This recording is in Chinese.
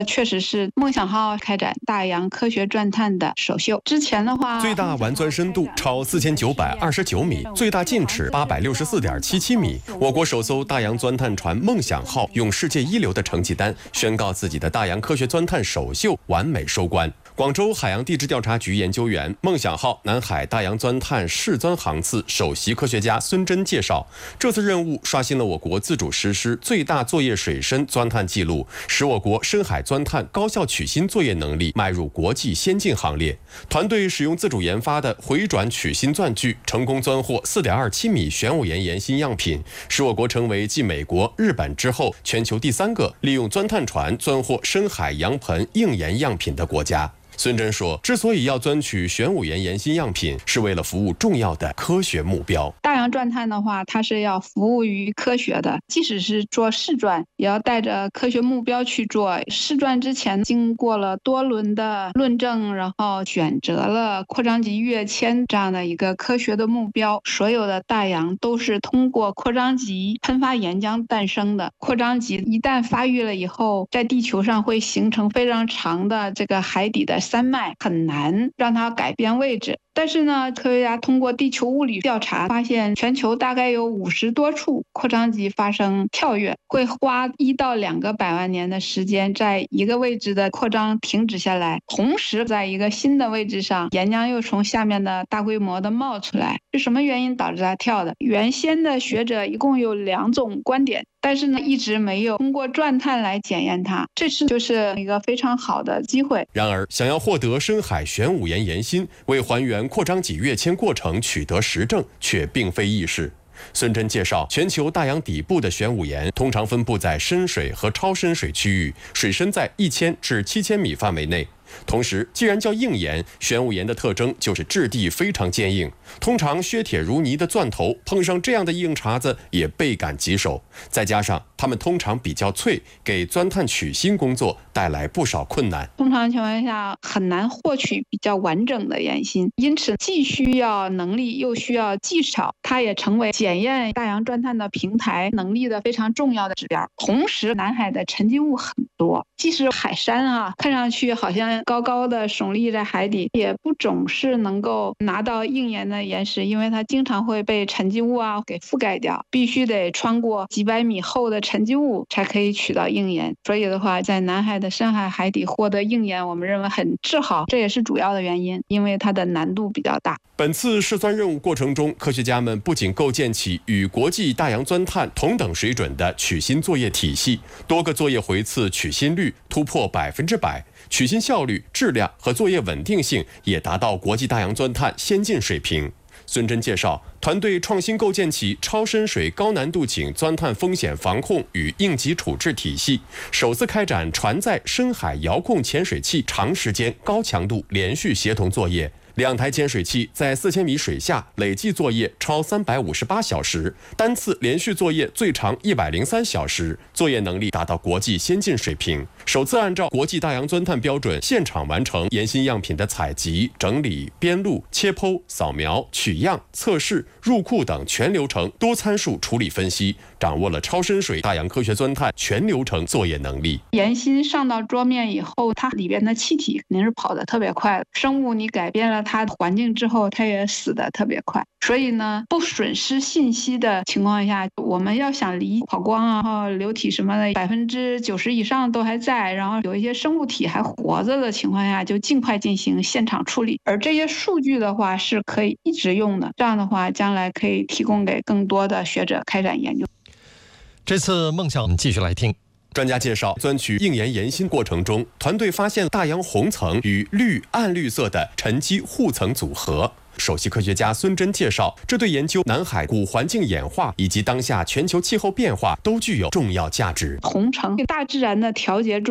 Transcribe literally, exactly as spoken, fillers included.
确实是梦想号开展大洋科学钻探的首秀。之前的话， 最大完钻深度超四千九百二十九米，最大进尺八百六十四点七七米。我国首艘大洋钻探船梦想号用世界一流的成绩单，宣告自己的大洋科学钻探首秀完美收官。广州海洋地质调查局研究员、梦想号南海大洋钻探试钻航次首席科学家孙真介绍，这次任务刷新了我国自主实施最大作业水深钻探记录，使我国深海钻探高效取芯作业能力迈入国际先进行列。团队使用自主研发的回转取芯钻具，成功钻获 四点二七米玄武岩岩芯样品，使我国成为继美国、日本之后全球第三个利用钻探船钻获深海洋盆硬岩样品的国家。孙真说，之所以要钻取玄武岩岩芯样品，是为了服务重要的科学目标。 大洋钻探的话，它是要服务于科学的，即使是做试钻，也要带着科学目标去做。试钻之前经过了多轮的论证，然后选择了扩张级跃迁这样的一个科学的目标。所有的大洋都是通过扩张级喷发岩浆诞生的。扩张级一旦发育了以后，在地球上会形成非常长的这个海底的山脉，很难让它改变位置。但是呢，科学家通过地球物理调查发现，全球大概有五十多处扩张级发生跳跃，会花一到两个百万年的时间，在一个位置的扩张停止下来，同时在一个新的位置上，岩浆又从下面的大规模的冒出来。是什么原因导致它跳的？原先的学者一共有两种观点，但是呢，一直没有通过钻探来检验它。这次就是一个非常好的机会。 然而，想要获得深海玄武岩岩芯，为还原扩张级跃迁过程取得实证，却并非易事。孙真介绍，全球大洋底部的玄武岩通常分布在深水和超深水区域，水深在一千至七千米范围内。同时，既然叫硬岩，玄武岩的特征就是质地非常坚硬，通常削铁如泥的钻头碰上这样的硬茬子也倍感棘手，再加上它们通常比较脆，给钻探取芯工作带来不少困难。 通常情况下很难获取比较完整的岩芯，因此既需要能力又需要技巧，它也成为检验大洋钻探的平台能力的非常重要的指标。同时，南海的沉积物很多，即使海山啊，看上去好像高高的耸立在海底，也不总是能够拿到硬岩的岩石，因为它经常会被沉积物啊给覆盖掉，必须得穿过几百米厚的沉积物才可以取到硬岩。所以的话，在南海的深海海底获得硬岩，我们认为很自豪，这也是主要的原因，因为它的难度比较大。 本次试钻任务过程中，科学家们不仅构建起与国际大洋钻探同等水准的取芯作业体系，多个作业回次取芯率突破百分之百，取芯效率、质量和作业稳定性也达到国际大洋钻探先进水平。孙真介绍，团队创新构建起超深水高难度井钻探风险防控与应急处置体系，首次开展船载深海遥控潜水器长时间高强度连续协同作业。两台潜水器在四千米水下累计作业超三百五十八小时，单次连续作业最长一百零三小时，作业能力达到国际先进水平。首次按照国际大洋钻探标准，现场完成岩芯样品的采集、整理、编录、切剖、扫描、取样、测试、入库等全流程多参数处理分析，掌握了超深水大洋科学钻探全流程作业能力。 岩芯上到桌面以后，它里边的气体肯定是跑得特别快的，生物你改变了它的环境之后，它也死得特别快。所以呢，不损失信息的情况下，我们要想离跑光啊、然后流体什么的百分之九十以上都还在，然后有一些生物体还活着的情况下，就尽快进行现场处理。而这些数据的话是可以一直用的，这样的话将来可以提供给更多的学者开展研究。 这次梦想我们继续来听。 专家介绍，钻取硬岩岩芯过程中，团队发现大洋红层与绿暗绿色的沉积护层组合。首席科学家孙真介绍，这对研究南海古环境演化以及当下全球气候变化都具有重要价值。 红层大自然的调节作